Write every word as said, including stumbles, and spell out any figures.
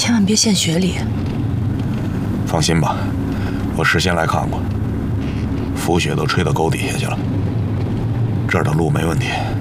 千万别陷雪里。 放心吧，我事先来看过，浮雪都吹到沟底下去了，这儿的路没问题。